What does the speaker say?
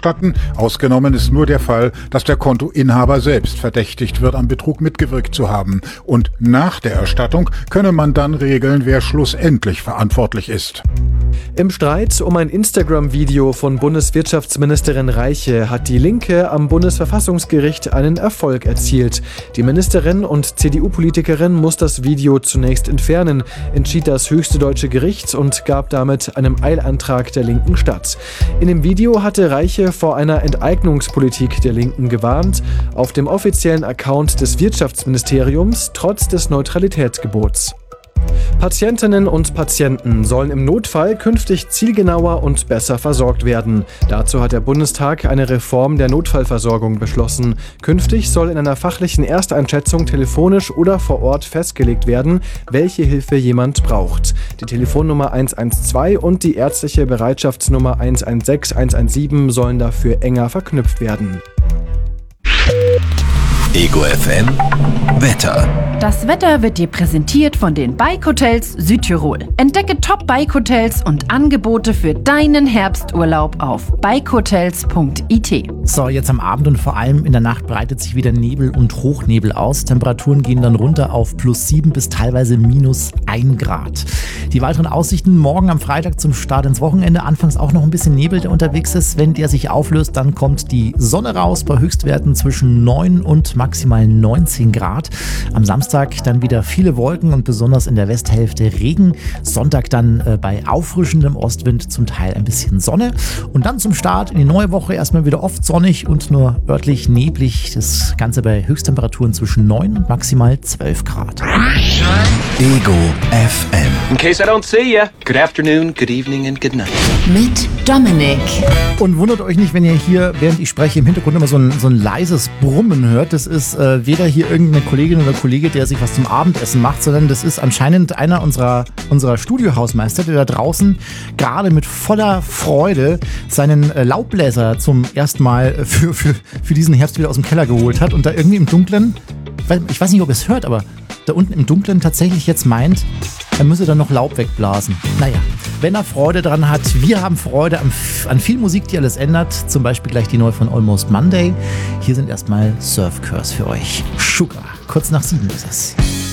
erstatten. Ausgenommen ist nur der Fall, dass der Kontoinhaber selbst verdächtigt wird, am Betrug mitgewirkt zu haben. Und nach der Erstattung könne man dann regeln, wer schlussendlich verantwortlich ist. Im Streit um ein Instagram-Video von Bundeswirtschaftsministerin Reiche hat die Linke am Bundesverfassungsgericht einen Erfolg erzielt. Die Ministerin und CDU-Politikerin muss das Video zunächst entfernen, entschied das höchste deutsche Gericht und gab damit einem Eilantrag der Linken statt. In dem Video hatte Reiche vor einer Enteignungspolitik der Linken gewarnt, auf dem offiziellen Account des Wirtschaftsministeriums trotz des Neutralitätsgebots. Patientinnen und Patienten sollen im Notfall künftig zielgenauer und besser versorgt werden. Dazu hat der Bundestag eine Reform der Notfallversorgung beschlossen. Künftig soll in einer fachlichen Ersteinschätzung telefonisch oder vor Ort festgelegt werden, welche Hilfe jemand braucht. Die Telefonnummer 112 und die ärztliche Bereitschaftsnummer 116, 117 sollen dafür enger verknüpft werden. Ego FM Wetter. Das Wetter wird dir präsentiert von den Bike-Hotels Südtirol. Entdecke Top-Bike-Hotels und Angebote für deinen Herbsturlaub auf bikehotels.it. So, jetzt am Abend und vor allem in der Nacht breitet sich wieder Nebel und Hochnebel aus. Temperaturen gehen dann runter auf +7 bis teilweise -1 Grad. Die weiteren Aussichten morgen am Freitag zum Start ins Wochenende. Anfangs auch noch ein bisschen Nebel, der unterwegs ist. Wenn der sich auflöst, dann kommt die Sonne raus bei Höchstwerten zwischen 9 und maximal 19 Grad. Am Samstag dann wieder viele Wolken und besonders in der Westhälfte Regen. Sonntag dann bei auffrischendem Ostwind zum Teil ein bisschen Sonne. Und dann zum Start in die neue Woche erstmal wieder oft sonnig und nur örtlich neblig. Das Ganze bei Höchsttemperaturen zwischen 9 und maximal 12 Grad. Ego FM. In case I don't see you, good afternoon, good evening and good night. Mit Dominik. Und wundert euch nicht, wenn ihr hier, während ich spreche, im Hintergrund immer so ein leises Brummen hört. Das ist weder hier irgendeine Kollegin oder Kollege, der sich was zum Abendessen macht, sondern das ist anscheinend einer unserer Studiohausmeister, der da draußen gerade mit voller Freude seinen Laubbläser zum ersten Mal für diesen Herbst wieder aus dem Keller geholt hat und da irgendwie im Dunkeln, ich weiß nicht, ob ihr es hört, aber da unten im Dunkeln tatsächlich jetzt meint, er müsse dann noch Laub wegblasen. Naja, wenn er Freude dran hat, wir haben Freude an viel Musik, die alles ändert. Zum Beispiel gleich die neue von Almost Monday. Hier sind erstmal Surf Curse für euch. Sugar. Kurz nach 7 ist es.